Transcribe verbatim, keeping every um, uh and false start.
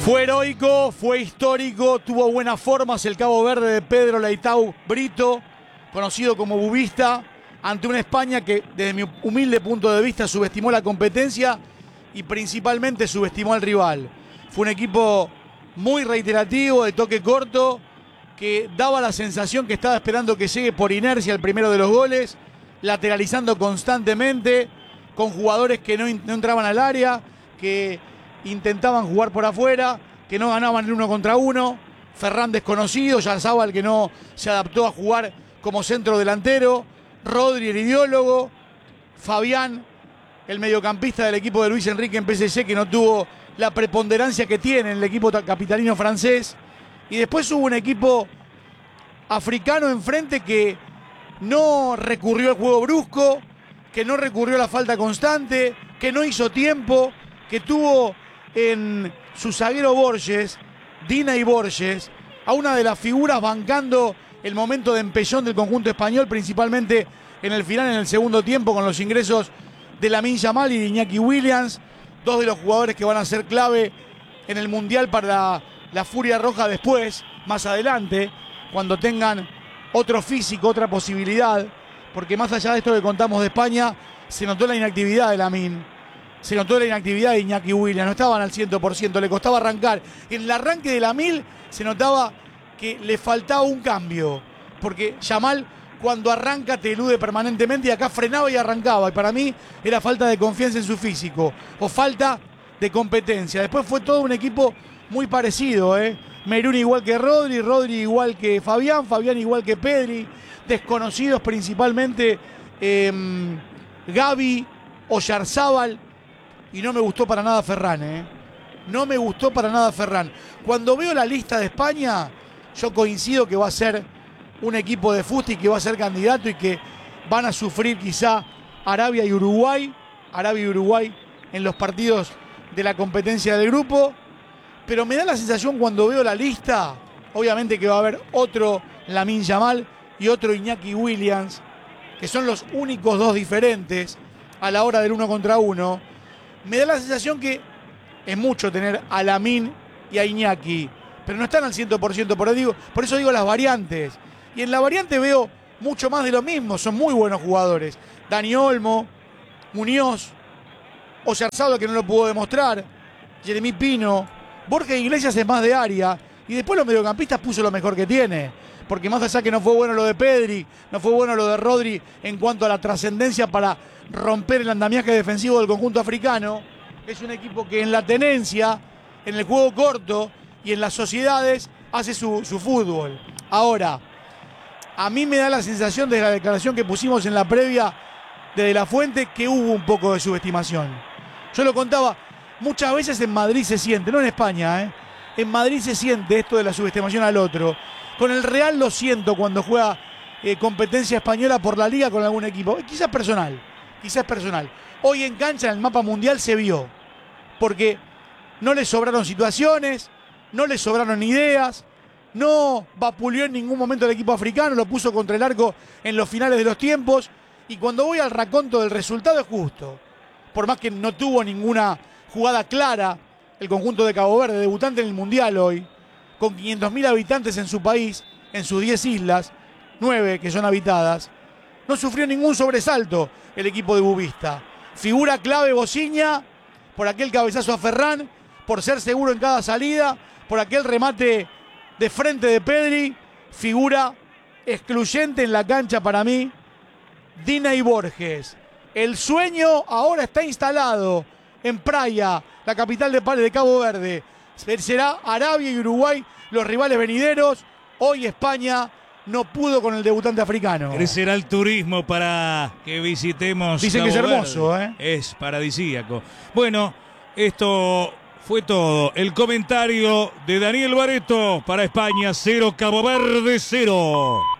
Fue heroico, fue histórico, tuvo buenas formas el Cabo Verde de Pedro Leitão Brito, conocido como Bubista, ante una España que desde mi humilde punto de vista subestimó la competencia y principalmente subestimó al rival. Fue un equipo muy reiterativo, de toque corto, que daba la sensación que estaba esperando que llegue por inercia el primero de los goles, lateralizando constantemente, con jugadores que no, no entraban al área, que intentaban jugar por afuera, que no ganaban el uno contra uno. Ferran desconocido, Yarzábal que no se adaptó a jugar como centro delantero, Rodri el ideólogo, Fabián el mediocampista del equipo de Luis Enrique en P S G que no tuvo la preponderancia que tiene en el equipo capitalino francés. Y después hubo un equipo africano enfrente que no recurrió al juego brusco, que no recurrió a la falta constante, que no hizo tiempo, que tuvo en su zaguero Borges, Dina y Borges, a una de las figuras bancando el momento de empellón del conjunto español, principalmente en el final, en el segundo tiempo, con los ingresos de Lamine Yamal y de Iñaki Williams, dos de los jugadores que van a ser clave en el Mundial para la, la Furia Roja después, más adelante, cuando tengan otro físico, otra posibilidad, porque más allá de esto que contamos de España, se notó la inactividad de Lamine. Se notó la inactividad de Iñaki Williams, no estaban al cien por ciento, le costaba arrancar. En el arranque de Lamine se notaba que le faltaba un cambio, porque Yamal cuando arranca te elude permanentemente y acá frenaba y arrancaba. Y para mí era falta de confianza en su físico o falta de competencia. Después fue todo un equipo muy parecido, ¿eh? Merún igual que Rodri, Rodri igual que Fabián, Fabián igual que Pedri, desconocidos principalmente eh, Gavi o Yarzábal. Y no me gustó para nada Ferran, ¿eh? No me gustó para nada Ferran. Cuando veo la lista de España, yo coincido que va a ser un equipo de fusti, que va a ser candidato y que van a sufrir quizá Arabia y Uruguay, Arabia y Uruguay en los partidos de la competencia del grupo. Pero me da la sensación cuando veo la lista, obviamente que va a haber otro Lamine Yamal y otro Iñaki Williams, que son los únicos dos diferentes a la hora del uno contra uno. Me da la sensación que es mucho tener a Lamine y a Iñaki, pero no están al cien por ciento, por eso digo, por eso digo las variantes. Y en la variante veo mucho más de lo mismo, son muy buenos jugadores. Dani Olmo, Muñoz, Oyarzabal que no lo pudo demostrar, Jeremy Pino, Borja Iglesias es más de área, y después los mediocampistas puso lo mejor que tiene. Porque más allá que no fue bueno lo de Pedri, no fue bueno lo de Rodri en cuanto a la trascendencia para romper el andamiaje defensivo del conjunto africano, es un equipo que en la tenencia, en el juego corto y en las sociedades hace su, su fútbol. Ahora, a mí me da la sensación de la declaración que pusimos en la previa de De La Fuente que hubo un poco de subestimación. Yo lo contaba, muchas veces en Madrid se siente, no en España, ¿eh? En Madrid se siente esto de la subestimación al otro. Con el Real lo siento cuando juega eh, competencia española por la liga con algún equipo. Quizás personal, quizás personal. Hoy en cancha, en el mapa mundial, se vio. Porque no le sobraron situaciones, no le sobraron ideas, no vapuleó en ningún momento el equipo africano, lo puso contra el arco en los finales de los tiempos. Y cuando voy al raconto del resultado es justo. Por más que no tuvo ninguna jugada clara, el conjunto de Cabo Verde, debutante en el Mundial hoy, con quinientos mil habitantes en su país, en sus diez islas, nueve que son habitadas, no sufrió ningún sobresalto el equipo de Bubista. Figura clave Bociña, por aquel cabezazo a Ferran, por ser seguro en cada salida, por aquel remate de frente de Pedri. Figura excluyente en la cancha para mí, Dina y Borges. El sueño ahora está instalado en Praia, la capital de, de Cabo Verde. Será Arabia y Uruguay los rivales venideros. Hoy España no pudo con el debutante africano. Crecerá el turismo para que visitemos. Dicen Cabo que es hermoso, Verde. ¿eh? Es paradisíaco. Bueno, esto fue todo. El comentario de Daniel Barreto para España cero, Cabo Verde cero.